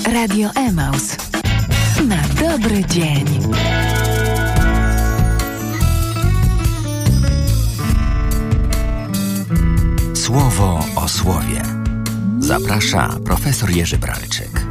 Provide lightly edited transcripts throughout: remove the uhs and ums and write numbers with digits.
Radio Emaus. Na dobry dzień. Słowo o słowie. Zaprasza profesor Jerzy Bralczyk.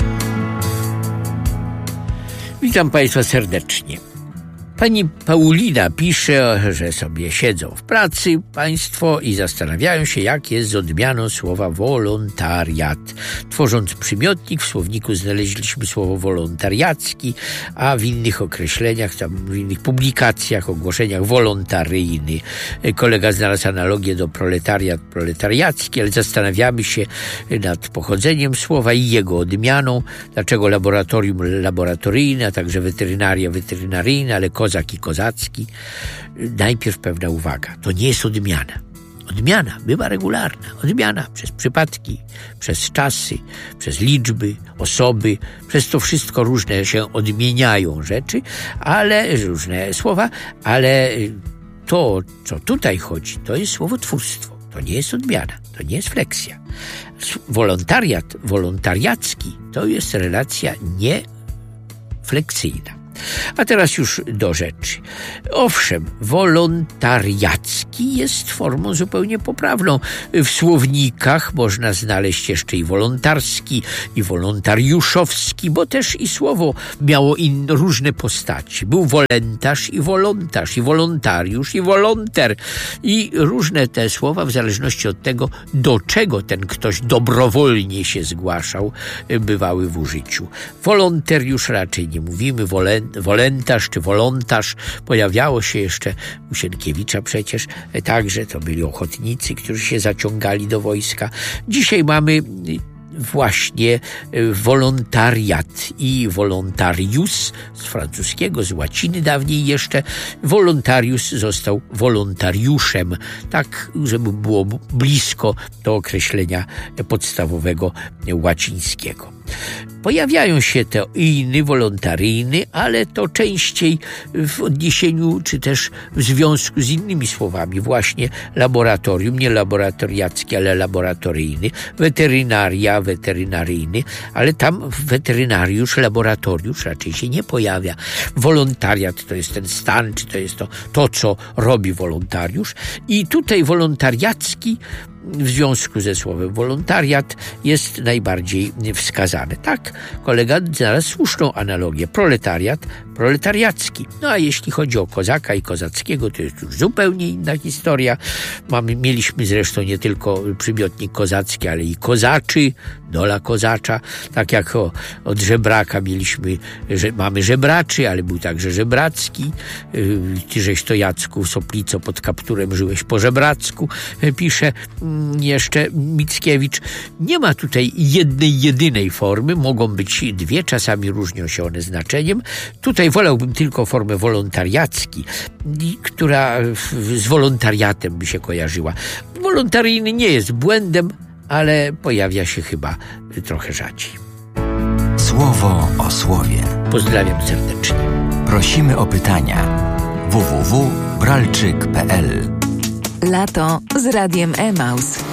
Witam Państwa serdecznie. Pani Paulina pisze, że sobie siedzą w pracy państwo i zastanawiają się, jak jest z odmianą słowa wolontariat. Tworząc przymiotnik, w słowniku znaleźliśmy słowo wolontariacki, a w innych określeniach, w innych publikacjach, ogłoszeniach wolontaryjny. Kolega znalazł analogię do proletariat, proletariacki, ale zastanawiamy się nad pochodzeniem słowa i jego odmianą. Dlaczego laboratorium laboratoryjne, a także weterynaria weterynaryjna, ale kozak i kozacki. Najpierw pewna uwaga. To nie jest odmiana. Odmiana bywa regularna. Odmiana przez przypadki, przez czasy, przez liczby, osoby. Przez to wszystko różne się odmieniają rzeczy, ale różne słowa, ale to, co tutaj chodzi, to jest słowotwórstwo. To nie jest odmiana. To nie jest fleksja. Wolontariat, wolontariacki to jest relacja niefleksyjna. A teraz już do rzeczy. Owszem, wolontariacki jest formą zupełnie poprawną. W słownikach można znaleźć jeszcze i wolontarski, i wolontariuszowski, bo też i słowo miało różne postaci. Był wolentarz, i wolontariusz, i wolonter. I różne te słowa, w zależności od tego, do czego ten ktoś dobrowolnie się zgłaszał, bywały w użyciu. Wolontariusz raczej nie mówimy, wolentarz czy wolontarz. Pojawiało się jeszcze u Sienkiewicza przecież także, to byli ochotnicy, którzy się zaciągali do wojska. Dzisiaj mamy właśnie wolontariat i volontarius z francuskiego, z łaciny dawniej jeszcze. Volontarius został wolontariuszem, tak żeby było blisko do określenia podstawowego łacińskiego. Pojawiają się te inny, wolontaryjny, ale to częściej w odniesieniu, czy też w związku z innymi słowami. Właśnie laboratorium, nie laboratoriacki, ale laboratoryjny, weterynaria, weterynaryjny, ale tam weterynariusz, laboratoriusz raczej się nie pojawia. Wolontariat to jest ten stan, czy to jest to, co robi wolontariusz. I tutaj wolontariacki w związku ze słowem wolontariat jest najbardziej wskazany. Tak, kolega znalazł słuszną analogię. Proletariat, proletariacki. No a jeśli chodzi o kozaka i kozackiego, to jest już zupełnie inna historia. Mieliśmy zresztą nie tylko przymiotnik kozacki, ale i kozaczy, dola kozacza. Tak jak od żebraka mamy żebraczy, ale był także żebracki. Tyżeś to Jacku, Soplico, pod kapturem żyłeś po żebracku, pisze jeszcze Mickiewicz. Nie ma tutaj jednej, jedynej formy. Mogą być dwie, czasami różnią się one znaczeniem. Tutaj wolałbym tylko formę wolontariacki, która z wolontariatem by się kojarzyła. Wolontaryjny nie jest błędem, ale pojawia się chyba trochę rzadziej. Słowo o słowie. Pozdrawiam serdecznie. Prosimy o pytania. www.bralczyk.pl. Lato z Radiem Emaus.